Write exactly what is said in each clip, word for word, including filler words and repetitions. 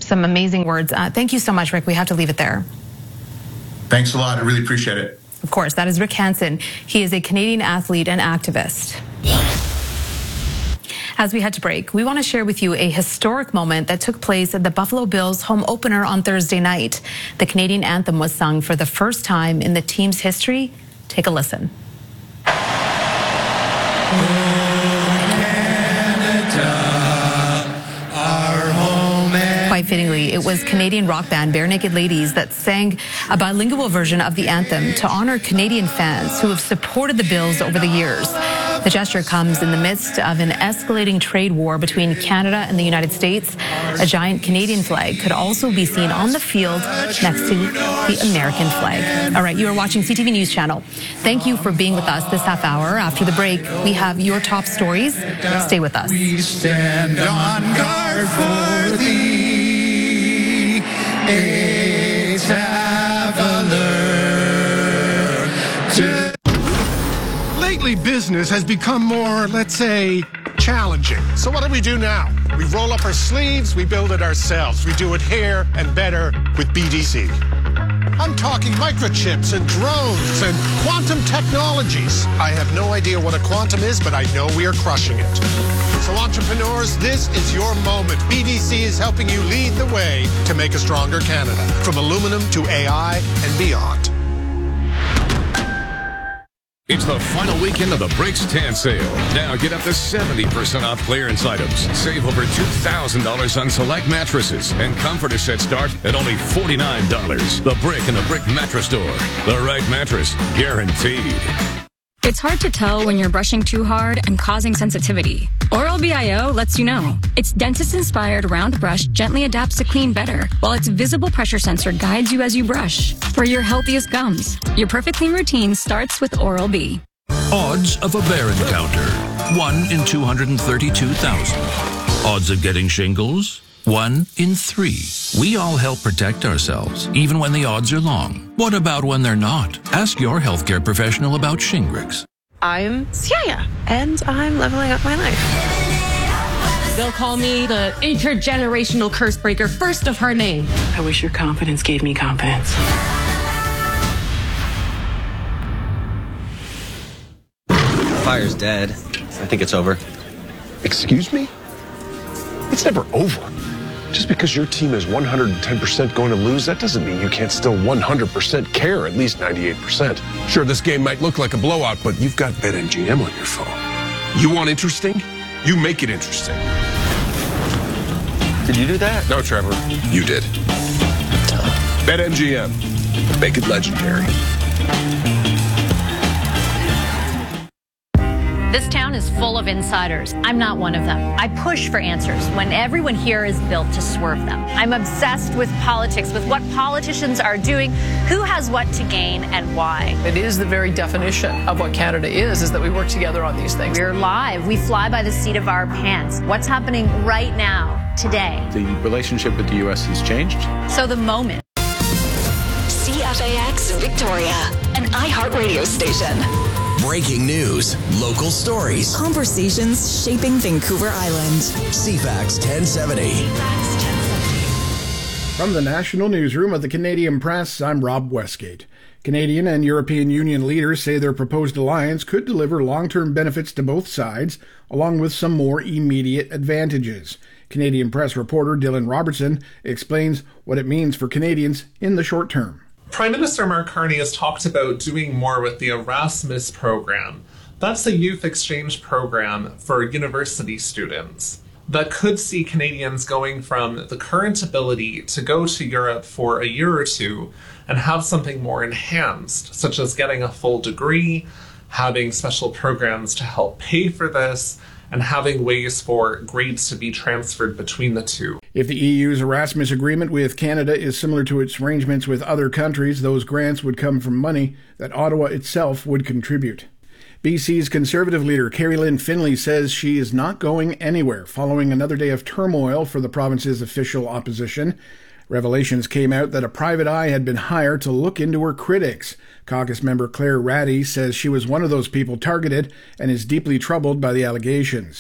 Some amazing words. Uh, thank you so much, Rick. We have to leave it there. Thanks a lot. I really appreciate it. Of course, that is Rick Hansen. He is a Canadian athlete and activist. As we head to break, we want to share with you a historic moment that took place at the Buffalo Bills home opener on Thursday night. The Canadian anthem was sung for the first time in the team's history. Take a listen. Quite fittingly, it was Canadian rock band Bare Naked Ladies that sang a bilingual version of the anthem to honor Canadian fans who have supported the Bills over the years. The gesture comes in the midst of an escalating trade war between Canada and the United States. A giant Canadian flag could also be seen on the field next to the American flag. All right, you are watching C T V News Channel. Thank you for being with us this half hour. After the break, we have your top stories. Stay with us. We stand on guard for thee, a traveler to Lately, business has become more, let's say, challenging. So what do we do now? We roll up our sleeves, we build it ourselves. We do it here and better with B D C. I'm talking microchips and drones and quantum technologies. I have no idea what a quantum is, but I know we are crushing it. So entrepreneurs, this is your moment. B D C is helping you lead the way to make a stronger Canada, from aluminum to A I and beyond. It's the final weekend of the Brakes Tan Sale. Now get up to seventy percent off clearance items. Save over two thousand dollars on select mattresses and comforter set start at only forty-nine dollars. The Brick and the Brick Mattress Store. The right mattress, guaranteed. It's hard to tell when you're brushing too hard and causing sensitivity. Oral-B I O lets you know. Its dentist-inspired round brush gently adapts to clean better, while its visible pressure sensor guides you as you brush. For your healthiest gums, your perfect clean routine starts with Oral-B. Odds of a bear encounter, one in two hundred thirty-two thousand. Odds of getting shingles, one in three. We all help protect ourselves, even when the odds are long. What about when they're not? Ask your healthcare professional about Shingrix. I'm Siaya, and I'm leveling up my life. They'll call me the intergenerational curse breaker, first of her name. I wish your confidence gave me confidence. Fire's dead. I think it's over. Excuse me? It's never over. Just because your team is one hundred ten percent going to lose, that doesn't mean you can't still one hundred percent care at least ninety-eight percent. Sure, this game might look like a blowout, but you've got BetMGM on your phone. You want interesting? You make it interesting. Did you do that? No, Trevor. You did. BetMGM. Make it legendary. This town is full of insiders. I'm not one of them. I push for answers when everyone here is built to swerve them. I'm obsessed with politics, with what politicians are doing, who has what to gain, and why. It is the very definition of what Canada is, is that we work together on these things. We're live. We fly by the seat of our pants. What's happening right now, today? The relationship with the U S has changed. So the moment. C F A X Victoria, an iHeartRadio station. Breaking news, local stories, conversations shaping Vancouver Island. C FAX ten seventy. From the National Newsroom of the Canadian Press, I'm Rob Westgate. Canadian and European Union leaders say their proposed alliance could deliver long-term benefits to both sides, along with some more immediate advantages. Canadian Press reporter Dylan Robertson explains what it means for Canadians in the short term. Prime Minister Mark Carney has talked about doing more with the Erasmus program. That's a youth exchange program for university students that could see Canadians going from the current ability to go to Europe for a year or two and have something more enhanced, such as getting a full degree, having special programs to help pay for this, and having ways for grades to be transferred between the two. If the E U's Erasmus agreement with Canada is similar to its arrangements with other countries, those grants would come from money that Ottawa itself would contribute. B C's Conservative leader Carrie Lynn Finlay says she is not going anywhere following another day of turmoil for the province's official opposition. Revelations came out that a private eye had been hired to look into her critics. Caucus member Claire Ratty says she was one of those people targeted and is deeply troubled by the allegations.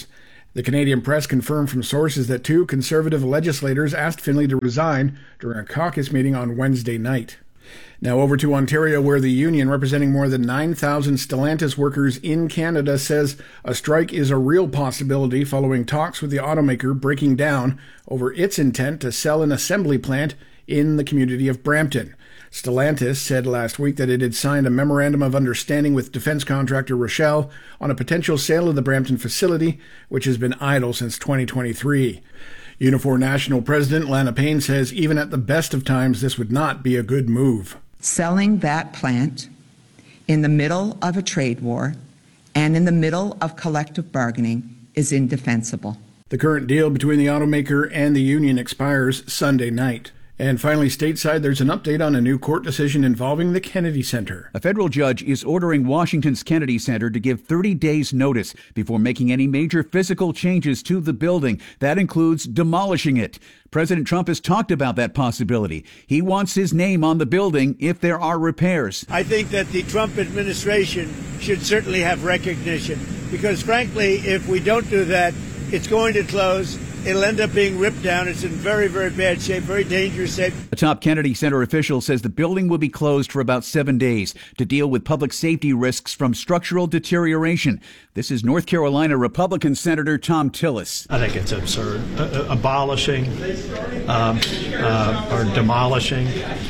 The Canadian Press confirmed from sources that two Conservative legislators asked Finlay to resign during a caucus meeting on Wednesday night. Now over to Ontario, where the union representing more than nine thousand Stellantis workers in Canada says a strike is a real possibility following talks with the automaker breaking down over its intent to sell an assembly plant in the community of Brampton. Stellantis said last week that it had signed a memorandum of understanding with defense contractor Rochelle on a potential sale of the Brampton facility, which has been idle since twenty twenty-three. Unifor National President Lana Payne says even at the best of times, this would not be a good move. Selling that plant in the middle of a trade war and in the middle of collective bargaining is indefensible. The current deal between the automaker and the union expires Sunday night. And finally, stateside, there's an update on a new court decision involving the Kennedy Center. A federal judge is ordering Washington's Kennedy Center to give thirty days notice before making any major physical changes to the building. That includes demolishing it. President Trump has talked about that possibility. He wants his name on the building if there are repairs. I think that the Trump administration should certainly have recognition because, frankly, if we don't do that, it's going to close. It'll end up being ripped down. It's in very, very bad shape, very dangerous shape. A top Kennedy Center official says the building will be closed for about seven days to deal with public safety risks from structural deterioration. This is North Carolina Republican Senator Thom Tillis. I think it's absurd. Uh, abolishing um, uh, or demolishing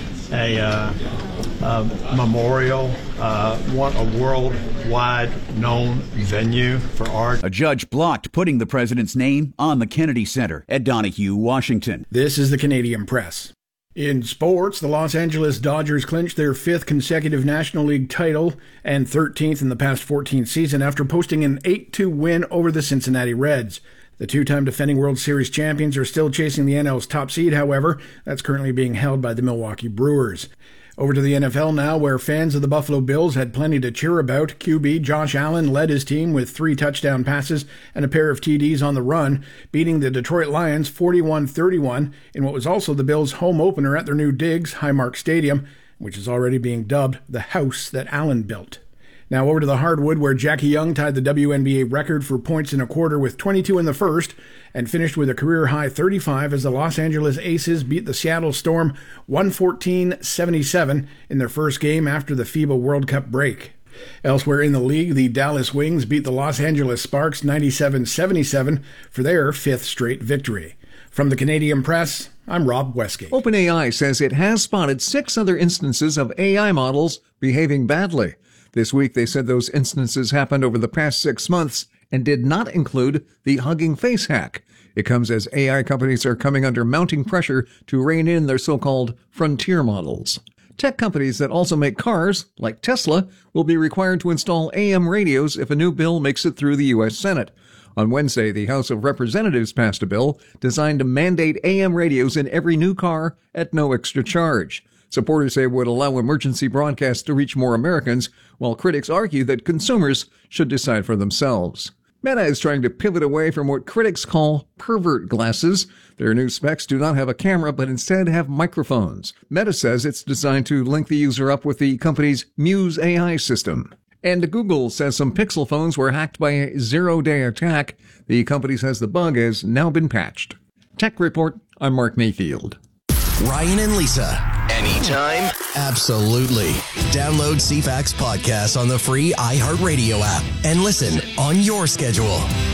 a uh, uh, memorial, uh, one, a worldwide known venue for art. A judge blocked putting the president's name on the Kennedy Center. Ed Donahue, Washington. This is the Canadian Press. In sports, the Los Angeles Dodgers clinched their fifth consecutive National League title and thirteenth in the past fourteen season after posting an eight two win over the Cincinnati Reds. The two-time defending World Series champions are still chasing the N L's top seed, however. That's currently being held by the Milwaukee Brewers. Over to the N F L now, where fans of the Buffalo Bills had plenty to cheer about. Q B Josh Allen led his team with three touchdown passes and a pair of T Ds on the run, beating the Detroit Lions forty-one thirty-one in what was also the Bills' home opener at their new Diggs Highmark Stadium, which is already being dubbed the house that Allen built. Now over to the hardwood, where Jackie Young tied the W N B A record for points in a quarter with twenty-two in the first and finished with a career-high thirty-five as the Los Angeles Aces beat the Seattle Storm one fourteen seventy-seven in their first game after the FIBA World Cup break. Elsewhere in the league, the Dallas Wings beat the Los Angeles Sparks ninety-seven seventy-seven for their fifth straight victory. From the Canadian Press, I'm Rob Westgate. OpenAI says it has spotted six other instances of A I models behaving badly. This week, they said those instances happened over the past six months and did not include the Hugging Face hack. It comes as A I companies are coming under mounting pressure to rein in their so-called frontier models. Tech companies that also make cars, like Tesla, will be required to install A M radios if a new bill makes it through the U S Senate. On Wednesday, the House of Representatives passed a bill designed to mandate A M radios in every new car at no extra charge. Supporters say it would allow emergency broadcasts to reach more Americans, while critics argue that consumers should decide for themselves. Meta is trying to pivot away from what critics call pervert glasses. Their new specs do not have a camera, but instead have microphones. Meta says it's designed to link the user up with the company's Muse A I system. And Google says some Pixel phones were hacked by a zero-day attack. The company says the bug has now been patched. Tech Report, I'm Mark Mayfield. Ryan and Lisa. Anytime? Absolutely. Download C FAX podcast on the free iHeartRadio app and listen on your schedule.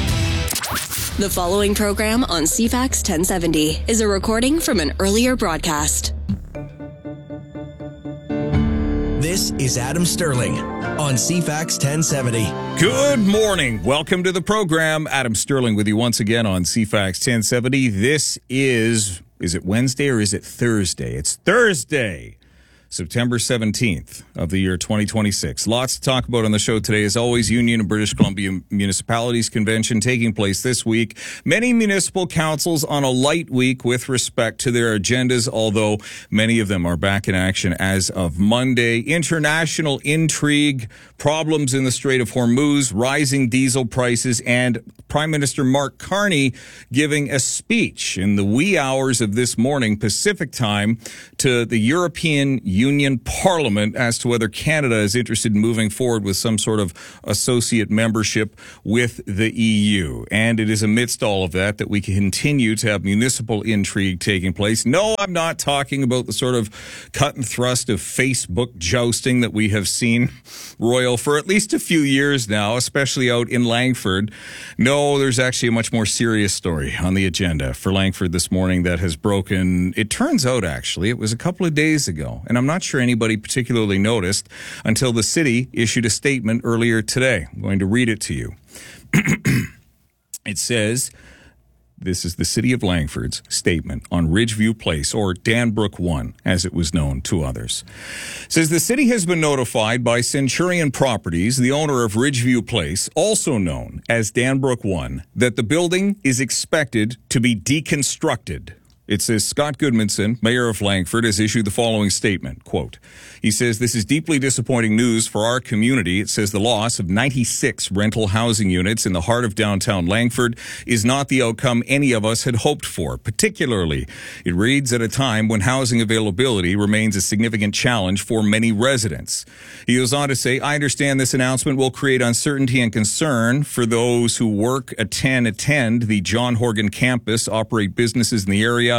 The following program on C FAX ten seventy is a recording from an earlier broadcast. This is Adam Sterling on C FAX ten seventy. Good morning. Welcome to the program. Adam Sterling with you once again on C FAX ten seventy. This is... Is it Wednesday or is it Thursday? It's Thursday, September seventeenth of the year twenty twenty-six. Lots to talk about on the show today. As always, Union of British Columbia Municipalities Convention taking place this week. Many municipal councils on a light week with respect to their agendas, although many of them are back in action as of Monday. International intrigue, problems in the Strait of Hormuz, rising diesel prices, and Prime Minister Mark Carney giving a speech in the wee hours of this morning, Pacific time, to the European Union Parliament as to whether Canada is interested in moving forward with some sort of associate membership with the E U. And it is amidst all of that that we continue to have municipal intrigue taking place. No, I'm not talking about the sort of cut and thrust of Facebook jousting that we have seen, Royal, for at least a few years now, especially out in Langford. No, there's actually a much more serious story on the agenda for Langford this morning that has broken. It turns out, actually, it was a couple of days ago, and I'm not sure anybody particularly noticed until the city issued a statement earlier today. I'm going to read it to you. It says, this is the City of Langford's statement on Ridgeview Place, or Danbrook one, as it was known to others. It says, the city has been notified by Centurion Properties, the owner of Ridgeview Place, also known as Danbrook one, that the building is expected to be deconstructed. It says Scott Goodmanson, mayor of Langford, has issued the following statement, quote, he says, this is deeply disappointing news for our community. It says the loss of ninety-six rental housing units in the heart of downtown Langford is not the outcome any of us had hoped for. Particularly, it reads at a time when housing availability remains a significant challenge for many residents. He goes on to say, I understand this announcement will create uncertainty and concern for those who work, attend, attend the John Horgan campus, operate businesses in the area.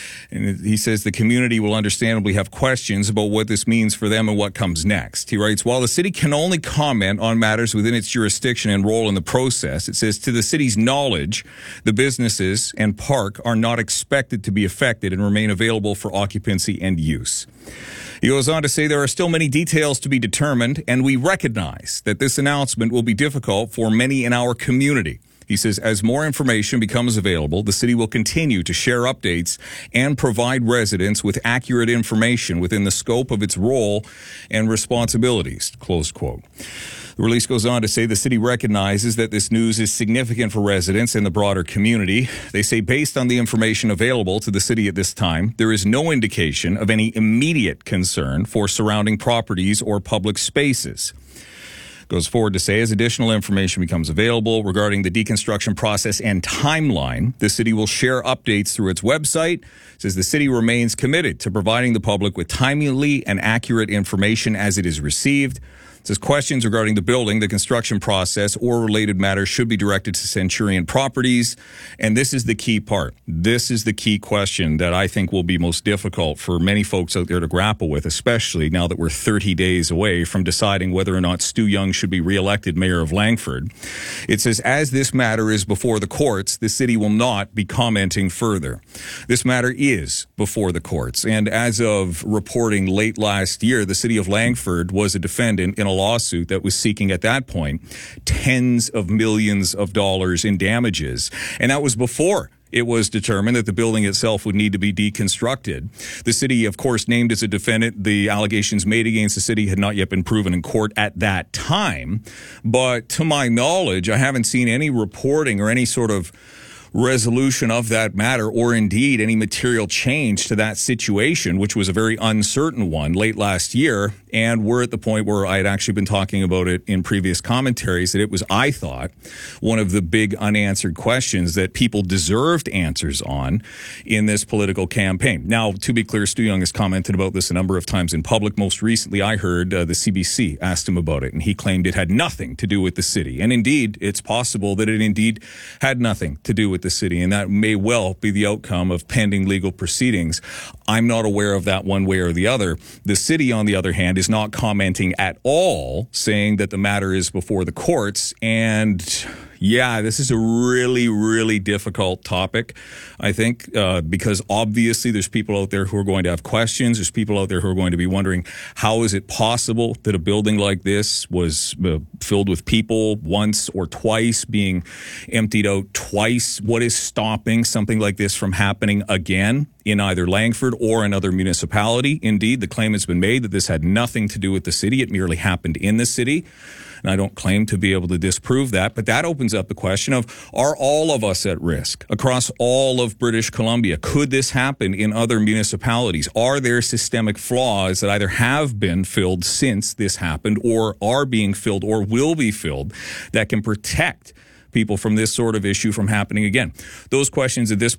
And he says the community will understandably have questions about what this means for them and what comes next. He writes, while the city can only comment on matters within its jurisdiction and role in the process, it says to the city's knowledge, the businesses and park are not expected to be affected and remain available for occupancy and use. He goes on to say there are still many details to be determined, and we recognize that this announcement will be difficult for many in our community. He says, as more information becomes available, the city will continue to share updates and provide residents with accurate information within the scope of its role and responsibilities, close quote. The release goes on to say the city recognizes that this news is significant for residents and the broader community. They say based on the information available to the city at this time, there is no indication of any immediate concern for surrounding properties or public spaces. Goes forward to say, as additional information becomes available regarding the deconstruction process and timeline, the city will share updates through its website. It says the city remains committed to providing the public with timely and accurate information as it is received. It says questions regarding the building, the construction process, or related matters should be directed to Centurion Properties. And this is the key part. This is the key question that I think will be most difficult for many folks out there to grapple with, especially now that we're thirty days away from deciding whether or not Stu Young should be reelected mayor of Langford. It says, as this matter is before the courts, the city will not be commenting further. This matter is before the courts. And as of reporting late last year, the city of Langford was a defendant in a lawsuit that was seeking at that point tens of millions of dollars in damages. And that was before it was determined that the building itself would need to be deconstructed. The city, of course, named as a defendant. The allegations made against the city had not yet been proven in court at that time. But to my knowledge, I haven't seen any reporting or any sort of resolution of that matter, or indeed any material change to that situation, which was a very uncertain one late last year. And we're at the point where I had actually been talking about it in previous commentaries, that it was, I thought, one of the big unanswered questions that people deserved answers on in this political campaign. Now, to be clear, Stu Young has commented about this a number of times in public. Most recently, I heard uh, the C B C asked him about it, and he claimed it had nothing to do with the city. And indeed, it's possible that it indeed had nothing to do with the city, and that may well be the outcome of pending legal proceedings. I'm not aware of that one way or the other. The city, on the other hand, is not commenting at all, saying that the matter is before the courts. And yeah, this is a really, really difficult topic, I think, uh, because obviously there's people out there who are going to have questions. There's people out there who are going to be wondering, how is it possible that a building like this was uh, filled with people once or twice, being emptied out twice? What is stopping something like this from happening again in either Langford or another municipality? Indeed, the claim has been made that this had nothing to do with the city. It merely happened in the city. And I don't claim to be able to disprove that, but that opens up the question of, are all of us at risk across all of British Columbia? Could this happen in other municipalities? Are there systemic flaws that either have been filled since this happened, or are being filled, or will be filled, that can protect people from this sort of issue from happening again? Those questions at this point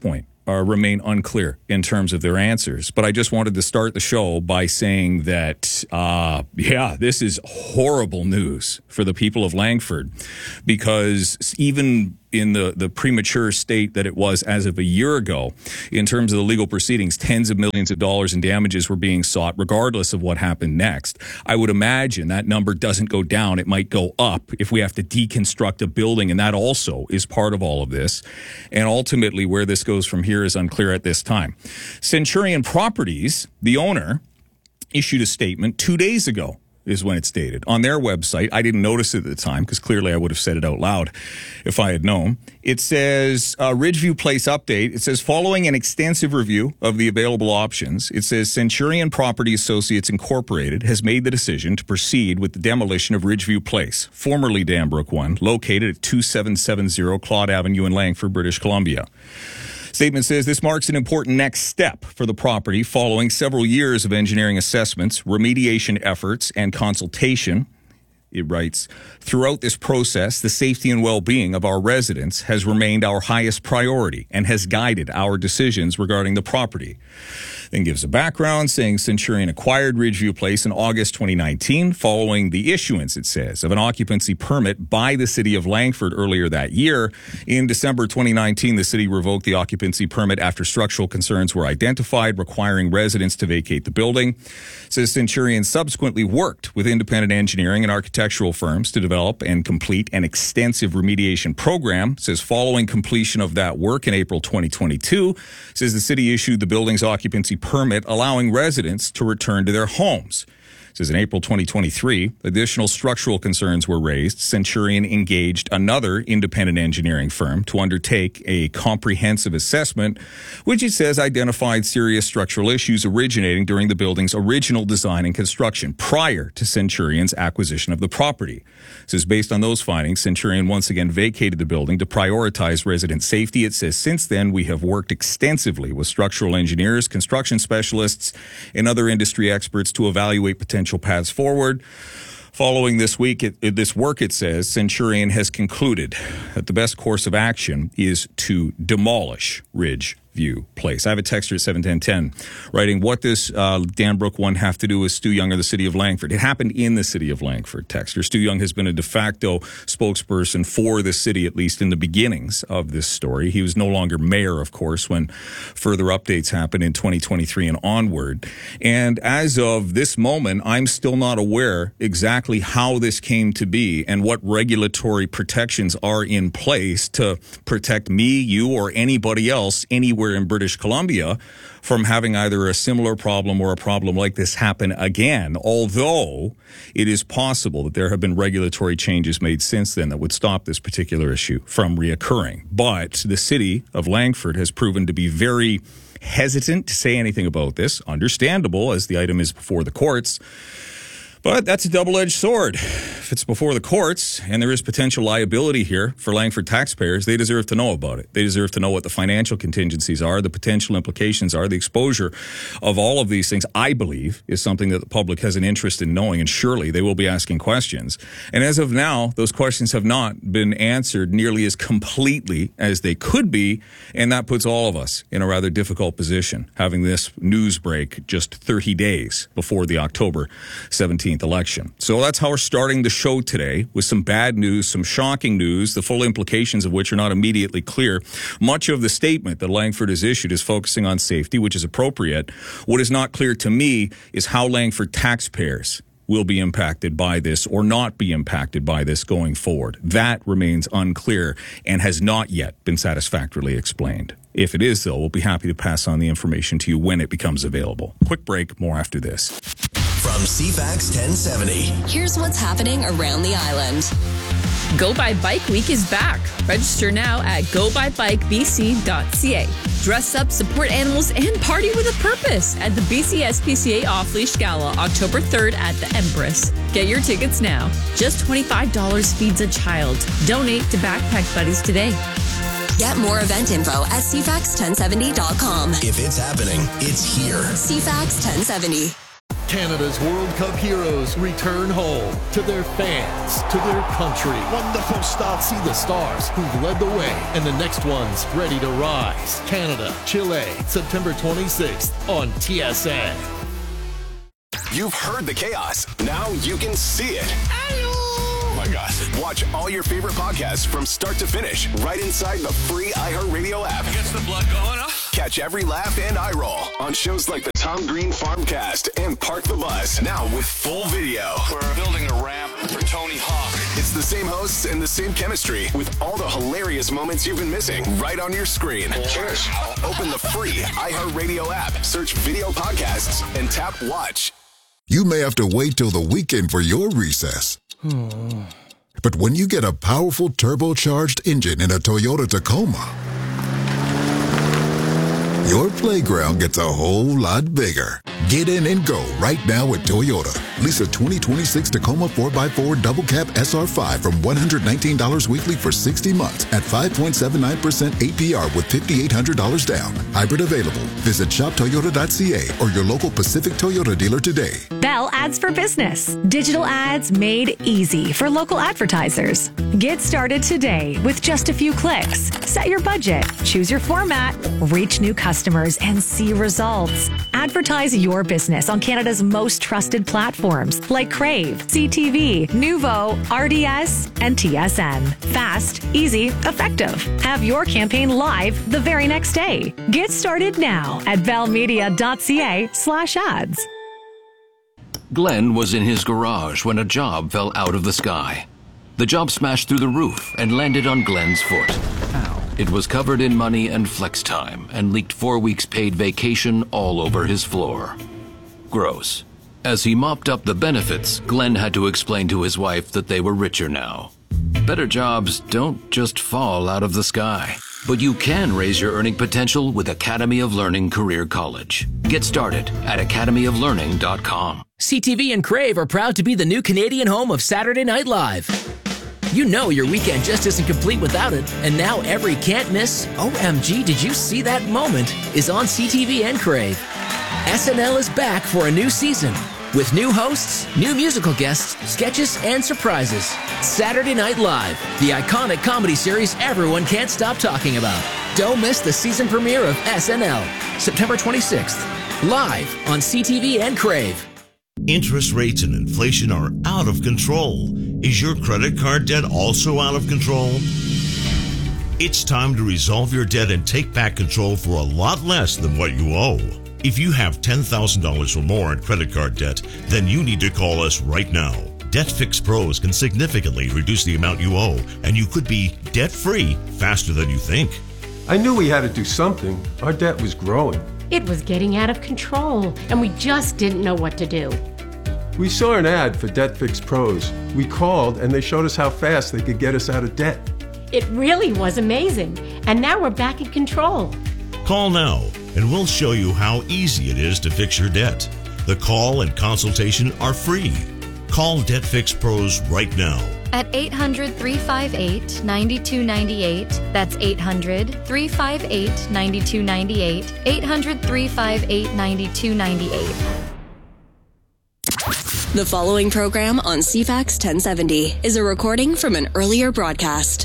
uh, remain unclear in terms of their answers. But I just wanted to start the show by saying that, uh, yeah, this is horrible news for the people of Langford, because even in the, the premature state that it was as of a year ago, in terms of the legal proceedings, tens of millions of dollars in damages were being sought, regardless of what happened next. I would imagine that number doesn't go down. It might go up if we have to deconstruct a building, and that also is part of all of this. And ultimately, where this goes from here is unclear at this time. Centurion Properties, the owner, issued a statement two days ago, is when it's stated on their website. I didn't notice it at the time because clearly I would have said it out loud if I had known. It says, uh, Ridgeview Place update. It says, following an extensive review of the available options, it says Centurion Property Associates Incorporated has made the decision to proceed with the demolition of Ridgeview Place, formerly Danbrook one, located at two seven seven zero Claude Avenue in Langford, British Columbia. Statement says this marks an important next step for the property following several years of engineering assessments, remediation efforts, and consultation. It writes, throughout this process, the safety and well-being of our residents has remained our highest priority and has guided our decisions regarding the property. Then gives a background saying Centurion acquired Ridgeview Place in August twenty nineteen following the issuance, it says, of an occupancy permit by the city of Langford earlier that year. In December twenty nineteen, the city revoked the occupancy permit after structural concerns were identified, requiring residents to vacate the building. It says Centurion subsequently worked with independent engineering and architectural firms to develop and complete an extensive remediation program. It says following completion of that work in April twenty twenty-two, it says the city issued the building's occupancy permit allowing residents to return to their homes. It says in April twenty twenty-three, additional structural concerns were raised. Centurion engaged another independent engineering firm to undertake a comprehensive assessment, which it says identified serious structural issues originating during the building's original design and construction prior to Centurion's acquisition of the property. It says based on those findings, Centurion once again vacated the building to prioritize resident safety. It says since then, we have worked extensively with structural engineers, construction specialists, and other industry experts to evaluate potential paths forward. Following this week, it, it, this work, it says, Centurion has concluded that the best course of action is to demolish Ridgeview Place. I have a texter at seven ten ten writing, what does uh, Danbrook one have to do with Stu Young or the city of Langford? It happened in the city of Langford, texter. Stu Young has been a de facto spokesperson for the city, at least in the beginnings of this story. He was no longer mayor, of course, when further updates happened in twenty twenty-three and onward. And as of this moment, I'm still not aware exactly how this came to be and what regulatory protections are in place to protect me, you, or anybody else anywhere in British Columbia from having either a similar problem or a problem like this happen again, although it is possible that there have been regulatory changes made since then that would stop this particular issue from reoccurring. But the city of Langford has proven to be very hesitant to say anything about this, understandable as the item is before the courts. But that's a double-edged sword. If it's before the courts and there is potential liability here for Langford taxpayers, they deserve to know about it. They deserve to know what the financial contingencies are, the potential implications are, the exposure of all of these things, I believe, is something that the public has an interest in knowing, and surely they will be asking questions. And as of now, those questions have not been answered nearly as completely as they could be, and that puts all of us in a rather difficult position, having this news break just thirty days before the October seventeenth election. So that's how we're starting the show today, with some bad news, some shocking news, the full implications of which are not immediately clear. Much of the statement that Langford has issued is focusing on safety, which is appropriate. What is not clear to me is how Langford taxpayers will be impacted by this or not be impacted by this going forward. That remains unclear and has not yet been satisfactorily explained. If it is, though, we'll be happy to pass on the information to you when it becomes available. Quick break, more after this. From C FAX ten seventy. Here's what's happening around the island. Go By Bike Week is back. Register now at go by bike b c dot c a. Dress up, support animals, and party with a purpose at the B C S P C A Off-Leash Gala, October third at the Empress. Get your tickets now. Just twenty-five dollars feeds a child. Donate to Backpack Buddies today. Get more event info at c fax ten seventy dot com. If it's happening, it's here. C FAX ten seventy. Canada's World Cup heroes return home to their fans, to their country. Wonderful stuff. See the stars who've led the way and the next ones ready to rise. Canada, Chile, September twenty-sixth on T S N. You've heard the chaos. Now you can see it. Oh my gosh. Watch all your favorite podcasts from start to finish right inside the free iHeartRadio app. Gets the blood going up. Catch every laugh and eye roll on shows like the Tom Green Farmcast and Park the Bus. Now with full video. We're building a ramp for Tony Hawk. It's the same hosts and the same chemistry with all the hilarious moments you've been missing right on your screen. Cheers. Open the free iHeartRadio app, search video podcasts, and tap watch. You may have to wait till the weekend for your recess. But when you get a powerful turbocharged engine in a Toyota Tacoma, your playground gets a whole lot bigger. Get in and go right now at Toyota. Lease a twenty twenty-six Tacoma four by four Double Cab S R five from one hundred nineteen dollars weekly for sixty months at five point seven nine percent A P R with five thousand eight hundred dollars down. Hybrid available. Visit shop toyota dot c a or your local Pacific Toyota dealer today. Bell Ads for Business. Digital ads made easy for local advertisers. Get started today with just a few clicks. Set your budget, choose your format, reach new customers, and see results. Advertise your business on Canada's most trusted platforms like Crave, C T V, Nuvo, R D S, and T S N. Fast, easy, effective. Have your campaign live the very next day. Get started now at bellmedia dot c a slash ads. Glenn was in his garage when a job fell out of the sky. The job smashed through the roof and landed on Glenn's foot. Ow. It was covered in money and flex time and leaked four weeks paid vacation all over his floor. Gross. As he mopped up the benefits, Glenn had to explain to his wife that they were richer now. Better jobs don't just fall out of the sky. But you can raise your earning potential with Academy of Learning Career College. Get started at academy of learning dot com. C T V and Crave are proud to be the new Canadian home of Saturday Night Live. You know your weekend just isn't complete without it, and now every can't miss, O M G, did you see that moment, is on C T V and Crave. S N L is back for a new season. With new hosts, new musical guests, sketches, and surprises. Saturday Night Live, the iconic comedy series everyone can't stop talking about. Don't miss the season premiere of S N L, September twenty-sixth, live on C T V and Crave. Interest rates and inflation are out of control. Is your credit card debt also out of control? It's time to resolve your debt and take back control for a lot less than what you owe. If you have ten thousand dollars or more in credit card debt, then you need to call us right now. DebtFix Pros can significantly reduce the amount you owe, and you could be debt-free faster than you think. I knew we had to do something. Our debt was growing. It was getting out of control, and we just didn't know what to do. We saw an ad for DebtFix Pros. We called, and they showed us how fast they could get us out of debt. It really was amazing, and now we're back in control. Call now, and we'll show you how easy it is to fix your debt. The call and consultation are free. Call DebtFix Pros right now. At eight hundred, three five eight, nine two nine eight. That's eight hundred, three five eight, nine two nine eight. eight hundred, three five eight, nine two nine eight. The following program on C FAX ten seventy is a recording from an earlier broadcast.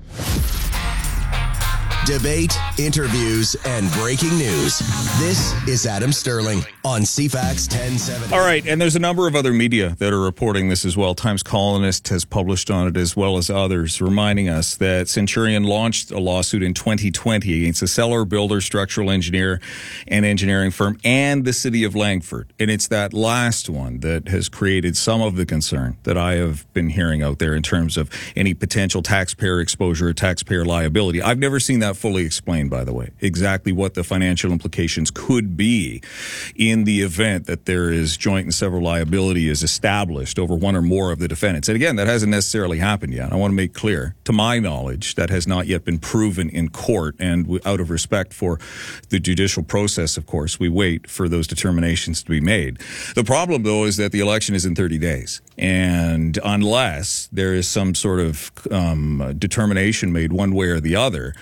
Debate, interviews, and breaking news. This is Adam Sterling on C FAX ten seventy. All right, and there's a number of other media that are reporting this as well. Times Colonist has published on it as well as others, reminding us that Centurion launched a lawsuit in twenty twenty against a seller, builder, structural engineer, and engineering firm, and the city of Langford. And it's that last one that has created some of the concern that I have been hearing out there in terms of any potential taxpayer exposure or taxpayer liability. I've never seen that fully explained, by the way, exactly what the financial implications could be in the event that there is joint and several liability is established over one or more of the defendants. And again, that hasn't necessarily happened yet. I want to make clear, to my knowledge, that has not yet been proven in court. And out of respect for the judicial process, of course, we wait for those determinations to be made. The problem, though, is that the election is in thirty days. And unless there is some sort of um, determination made one way or the other, it's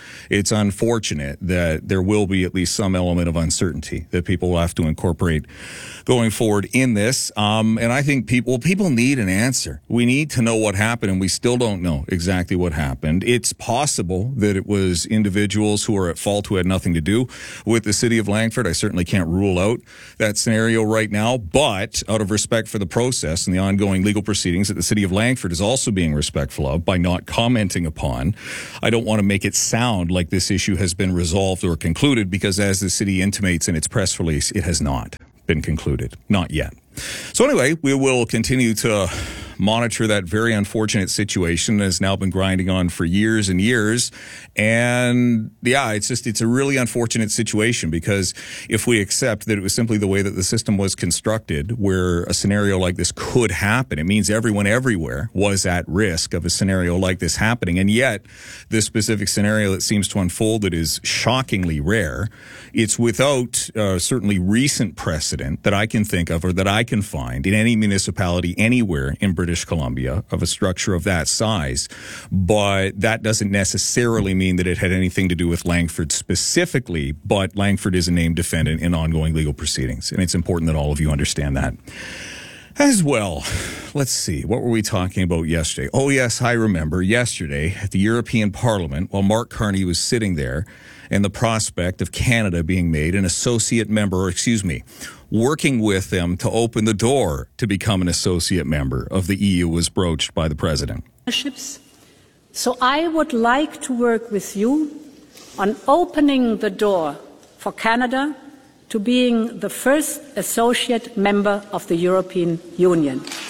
it's unfortunate that there will be at least some element of uncertainty that people will have to incorporate going forward in this. Um, and I think people people need an answer. We need to know what happened, and we still don't know exactly what happened. It's possible that it was individuals who are at fault who had nothing to do with the city of Langford. I certainly can't rule out that scenario right now, but out of respect for the process and the ongoing legal proceedings that the city of Langford is also being respectful of by not commenting upon, I don't want to make it sound like this issue has been resolved or concluded, because as the city intimates in its press release, it has not been concluded. Not yet. So anyway, we will continue to monitor that very unfortunate situation that has now been grinding on for years and years. And yeah, it's just, it's a really unfortunate situation, because if we accept that it was simply the way that the system was constructed, where a scenario like this could happen, it means everyone everywhere was at risk of a scenario like this happening. And yet, this specific scenario that seems to unfold, it is shockingly rare. It's without uh, certainly recent precedent that I can think of, or that I can find in any municipality anywhere in British Columbia of a structure of that size. But that doesn't necessarily mean that it had anything to do with Langford specifically, but Langford is a named defendant in ongoing legal proceedings. And it's important that all of you understand that as well. Let's see, what were we talking about yesterday? Oh yes, I remember yesterday at the European Parliament, while Mark Carney was sitting there, and the prospect of Canada being made an associate member, or excuse me, working with them to open the door to become an associate member of the E U was broached by the president. So I would like to work with you on opening the door for Canada to being the first associate member of the European Union.